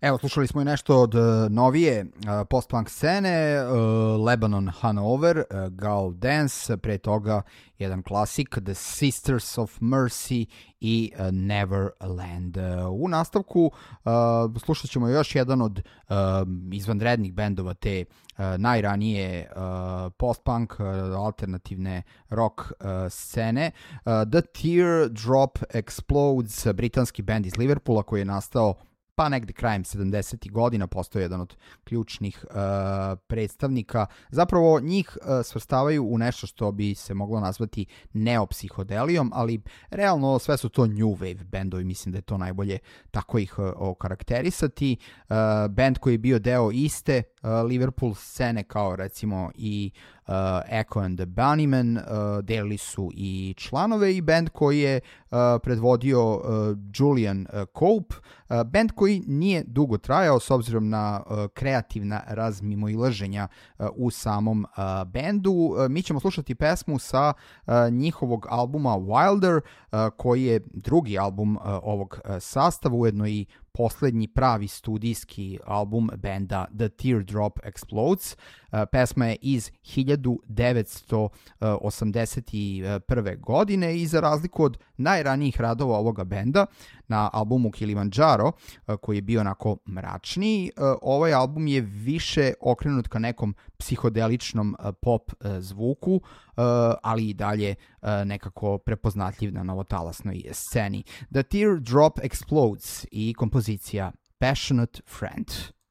Evo, slušali smo i nešto od novije post-punk scene, Lebanon Hanover, Gal Dance, pre toga jedan klasik, The Sisters of Mercy i Neverland. U nastavku slušat ćemo još jedan od izvanrednih bendova te najranije post-punk alternativne rock scene. The Teardrop Explodes, britanski bend iz Liverpoola koji je nastao pa negde krajem 70. godina, postao jedan od ključnih predstavnika. Zapravo njih svrstavaju u nešto što bi se moglo nazvati neopsihodelijom, ali realno sve su to new wave bendovi, mislim da je to najbolje tako ih okarakterisati. Bend koji je bio deo iste Liverpool scene kao recimo i Echo and the Bunnymen, delili su i članove i bend koji je predvodio Julian Cope, bend koji nije dugo trajao s obzirom na kreativna razmimoilaženja u samom bendu. Mi ćemo slušati pesmu sa njihovog albuma Wilder, koji je drugi album ovog sastava, ujedno i poslednji pravi studijski album benda The Teardrop Explodes. Pesma je iz 1981. godine i za razliku od najranijih radova ovoga benda na albumu Kilimanjaro, koji je bio onako mračniji, ovaj album je više okrenut ka nekom psihodeličnom pop zvuku, ali i dalje nekako prepoznatljiv na novotalasnoj sceni. The Teardrop Explodes i kompozicija Passionate Friend.